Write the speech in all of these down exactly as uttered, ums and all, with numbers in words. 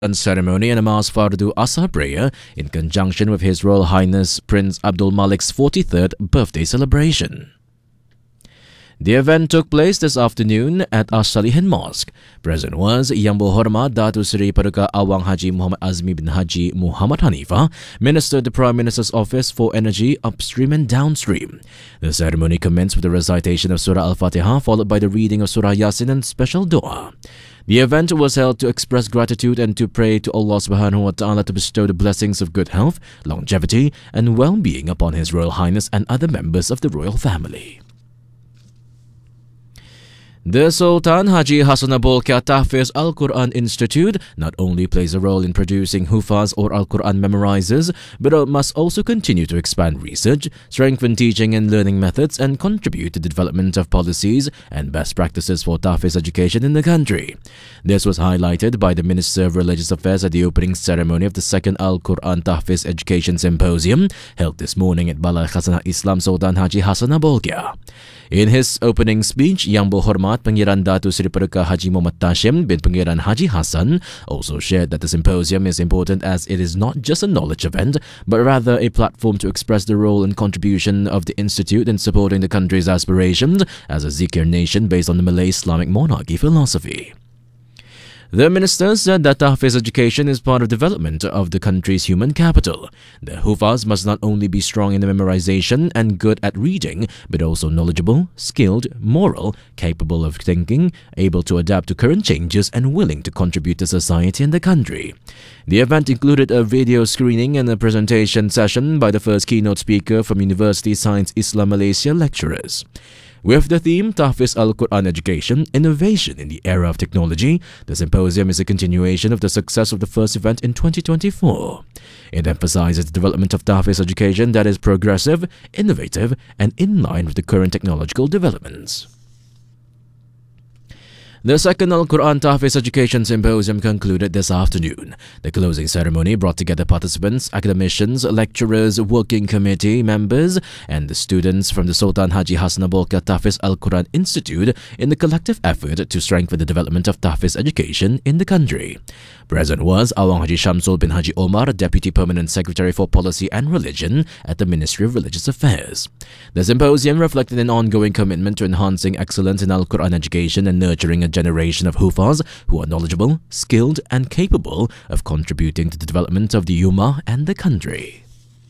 ceremony and a Mass Fardu Asar prayer in conjunction with His Royal Highness Prince Abdul Malik's forty-third birthday celebration. The event took place this afternoon at As-Salihin Mosque. Present was Yang Berhormat Datuk Seri Paduka Awang Haji Muhammad Azmi bin Haji Muhammad Hanifah, Minister of the Prime Minister's Office for Energy, Upstream and Downstream. The ceremony commenced with the recitation of Surah Al-Fatiha, followed by the reading of Surah Yasin and special dua. The event was held to express gratitude and to pray to Allah subhanahu wa ta'ala to bestow the blessings of good health, longevity and well-being upon His Royal Highness and other members of the royal family. The Sultan Haji Hassanah Bolkiah Tahfiz Al-Quran Institute not only plays a role in producing Hufaz or Al-Quran memorizers, but must also continue to expand research, strengthen teaching and learning methods, and contribute to the development of policies and best practices for Tahfiz education in the country. This was highlighted by the Minister of Religious Affairs at the opening ceremony of the second Al-Quran Tahfiz Education Symposium, held this morning at Balai Khazanah Islam Sultan Haji Hassanah Bolkiah. In his opening speech, Yang Berhormat Pangeran Datuk Seri Paduka Haji Muhammad Tashim bin Pangeran Haji Hassan also shared that the symposium is important as it is not just a knowledge event, but rather a platform to express the role and contribution of the Institute in supporting the country's aspirations as a Zikir nation based on the Malay Islamic monarchy philosophy. The minister said that Tahfiz education is part of development of the country's human capital. The Hufaz must not only be strong in the memorization and good at reading, but also knowledgeable, skilled, moral, capable of thinking, able to adapt to current changes and willing to contribute to society and the country. The event included a video screening and a presentation session by the first keynote speaker from University Science Islam Malaysia lecturers. With the theme Tahfiz Al-Quran Education, Innovation in the Era of Technology, the symposium is a continuation of the success of the first event in twenty twenty-four. It emphasizes the development of Tahfiz education that is progressive, innovative, and in line with the current technological developments. The second Al-Quran Tahfiz Education Symposium concluded this afternoon. The closing ceremony brought together participants, academicians, lecturers, working committee members, and the students from the Sultan Haji Hassanah Bolkiah Tahfiz Al-Quran Institute in the collective effort to strengthen the development of Tahfiz education in the country. Present was Awang Haji Shamsul bin Haji Omar, Deputy Permanent Secretary for Policy and Religion at the Ministry of Religious Affairs. The symposium reflected an ongoing commitment to enhancing excellence in Al-Quran education and nurturing a generation of Hufaz who are knowledgeable, skilled and capable of contributing to the development of the Ummah and the country.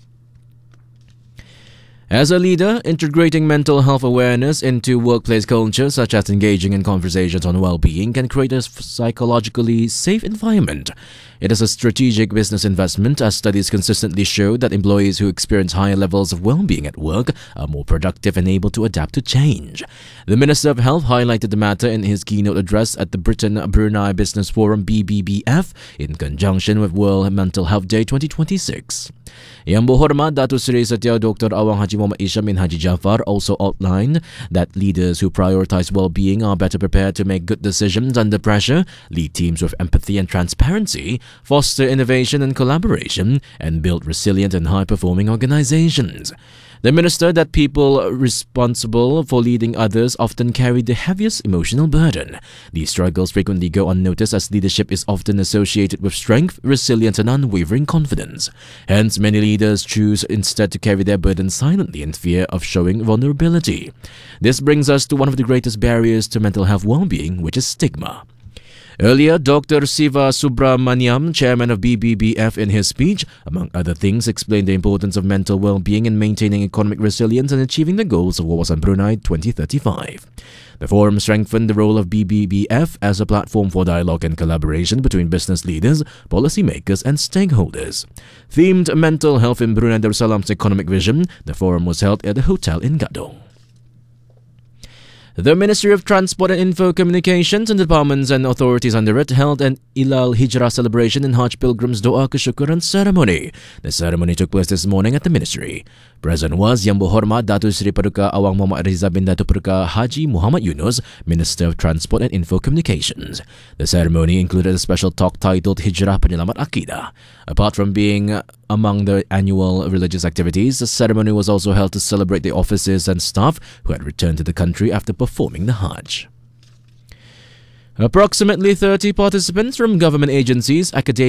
As a leader, integrating mental health awareness into workplace culture, such as engaging in conversations on well-being, can create a psychologically safe environment. It is a strategic business investment, as studies consistently show that employees who experience higher levels of well-being at work are more productive and able to adapt to change. The Minister of Health highlighted the matter in his keynote address at the Britain-Brunei Business Forum B B B F in conjunction with World Mental Health Day twenty twenty-six. Yang Berhormat Datuk Seri Setia Doktor Awang Haji Muhammad Isham bin Haji Jaafar also outlined that leaders who prioritize well-being are better prepared to make good decisions under pressure, lead teams with empathy and transparency, foster innovation and collaboration, and build resilient and high-performing organizations. The minister that people responsible for leading others often carry the heaviest emotional burden. These struggles frequently go unnoticed as leadership is often associated with strength, resilience and unwavering confidence. Hence, many leaders choose instead to carry their burden silently in fear of showing vulnerability. This brings us to one of the greatest barriers to mental health well-being, which is stigma. Earlier, Doctor Siva Subramaniam, chairman of B B B F, in his speech, among other things, explained the importance of mental well-being in maintaining economic resilience and achieving the goals of Wawasan Brunei twenty thirty-five. The forum strengthened the role of B B B F as a platform for dialogue and collaboration between business leaders, policymakers and stakeholders. Themed Mental Health in Brunei Darussalam's Economic Vision, the forum was held at the hotel in Gadong. The Ministry of Transport and Info Communications and departments and authorities under it held an Ilal Hijrah celebration and Hajj Pilgrims Doa Kesyukuran ceremony. The ceremony took place this morning at the ministry. Present was Yang Berhormat Datuk Seri Paduka Awang Muhammad Riza bin Datuk Paduka Haji Muhammad Yunus, Minister of Transport and Info Communications. The ceremony included a special talk titled Hijrah Penyelamat Akidah. Apart from being among the annual religious activities, the ceremony was also held to celebrate the officers and staff who had returned to the country after performing the Hajj. Approximately thirty participants from government agencies, academia,